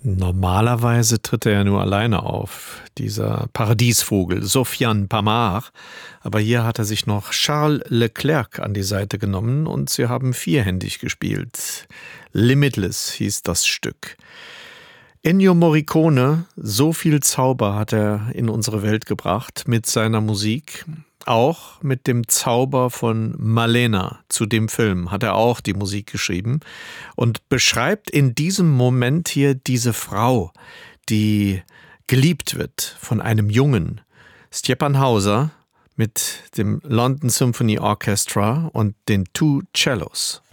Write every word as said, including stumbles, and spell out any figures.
Normalerweise tritt er ja nur alleine auf, dieser Paradiesvogel, Sofiane Pamar. Aber hier hat er sich noch Charles Leclerc an die Seite genommen und sie haben vierhändig gespielt. Limitless hieß das Stück. Ennio Morricone, so viel Zauber hat er in unsere Welt gebracht mit seiner Musik. Auch mit dem Zauber von Malena zu dem Film hat er auch die Musik geschrieben und beschreibt in diesem Moment hier diese Frau, die geliebt wird von einem Jungen, Stepan Hauser mit dem London Symphony Orchestra und den Two Cellos.